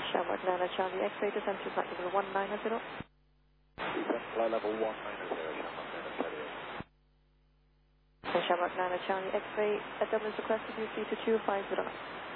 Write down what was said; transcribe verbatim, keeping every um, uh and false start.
Shamrock Nana Charlie X-ray descent to flight level one nine zero. Descent flight level one nine zero, Shamrock Nana Charlie. And Shamrock Nana Charlie X-ray, at Dublin's request to be three two two five zero.